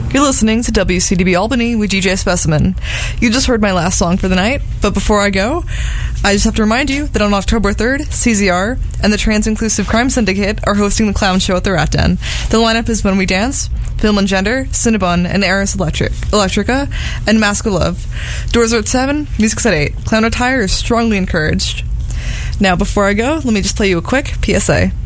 You're listening to WCDB Albany with DJ Specimen. You just heard my last song for the night, but before I go, I just have to remind you that on October 3rd, CZR and the Trans-Inclusive Crime Syndicate are hosting the Clown Show at the Rat Den. The lineup is When We Dance, Film and Gender, Cinnabon, and Eris Electrica, and Mask of Love. Doors are at 7, music's at 8. Clown attire is strongly encouraged. Now, before I go, let me just play you a quick PSA.